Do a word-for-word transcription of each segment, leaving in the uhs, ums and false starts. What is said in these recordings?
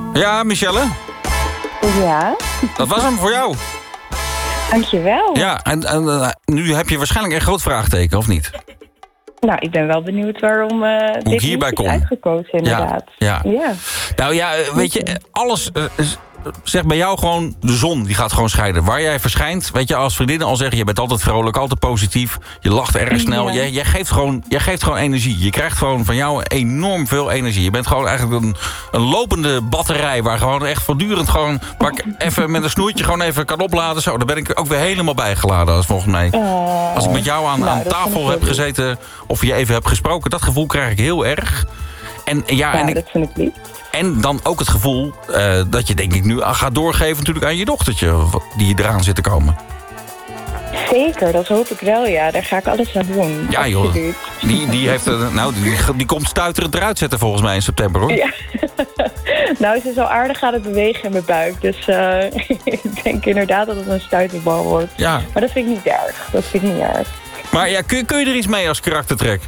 Ja, Michelle? Ja. Dat was hem voor jou. Dankjewel. Ja, en, en uh, nu heb je waarschijnlijk een groot vraagteken, of niet? Nou, ik ben wel benieuwd waarom uh, dit ik hierbij niet kom. is uitgekozen, inderdaad. Ja, ja. ja. Nou ja, weet je, alles... Uh, zeg bij jou gewoon, de zon die gaat gewoon schijnen. Waar jij verschijnt, weet je, als vriendinnen al zeggen... je bent altijd vrolijk, altijd positief, je lacht erg snel. Ja. Jij, jij, geeft gewoon, jij geeft gewoon energie. Je krijgt gewoon van jou enorm veel energie. Je bent gewoon eigenlijk een, een lopende batterij... waar gewoon echt voortdurend gewoon... waar ik even met een snoertje gewoon even kan opladen. Zo, daar ben ik ook weer helemaal bijgeladen, als volgens mij. Uh, als ik met jou aan, nou, aan tafel heb gezeten... of je even hebt gesproken, dat gevoel krijg ik heel erg... En, ja, ja, en ik, dat vind ik lief. En dan ook het gevoel uh, dat je denk ik nu gaat doorgeven... natuurlijk aan je dochtertje die eraan zit te komen. Zeker, dat hoop ik wel, ja. Daar ga ik alles aan doen. Ja joh, Absoluut. die, die, heeft, uh, nou, die, die komt stuiterend eruit zetten volgens mij in september hoor. Ja. Nou, ze is al aardig aan het bewegen in mijn buik. Dus uh, ik denk inderdaad dat het een stuiterbal wordt. Ja. Maar dat vind ik niet erg. Dat vind ik niet erg. Maar ja, kun, kun je er iets mee als karaktertrek?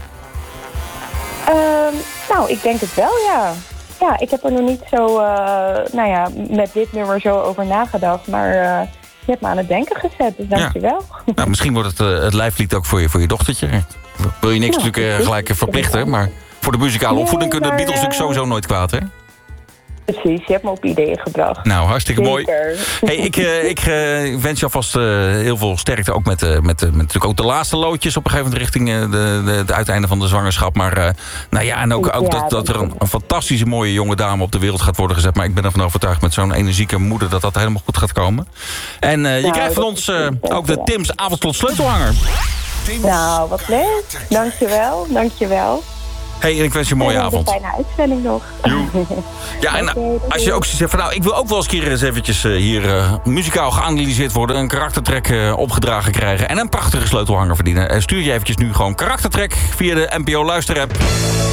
Uh, nou, ik denk het wel, ja. Ja, ik heb er nog niet zo, uh, nou ja, met dit nummer zo over nagedacht. Maar uh, je hebt me aan het denken gezet, dus dankjewel. Ja. Nou, misschien wordt het, uh, het lijflied ook voor je, voor je dochtertje. Wil je niks ja, natuurlijk uh, gelijk verplichten, maar voor de muzikale nee, opvoeding kunnen de maar, Beatles natuurlijk sowieso nooit kwaad, hè? Precies, je hebt me op ideeën gebracht. Nou, hartstikke Zeker. mooi. Hey, ik, uh, ik uh, wens je alvast uh, heel veel sterkte. Ook met, uh, met, uh, met natuurlijk ook de laatste loodjes op een gegeven moment richting uh, de, de, de uiteinde van de zwangerschap. Maar uh, nou ja, en ook, ook ja, dat, dat er een, een fantastische mooie jonge dame op de wereld gaat worden gezet. Maar ik ben ervan overtuigd met zo'n energieke moeder dat dat helemaal goed gaat komen. En uh, je nou, krijgt van ons uh, ook de Tim's Avondslot sleutelhanger. Nou, wat leuk. Dankjewel, dankjewel. Hey, en ik wens je een mooie en avond. Een fijne uitzending nog. Ja, en als je ook zegt van nou, ik wil ook wel eens keer eens eventjes uh, hier uh, muzikaal geanalyseerd worden, een karaktertrek uh, opgedragen krijgen en een prachtige sleutelhanger verdienen. Uh, stuur je eventjes nu gewoon karaktertrek via de N P O luisterapp.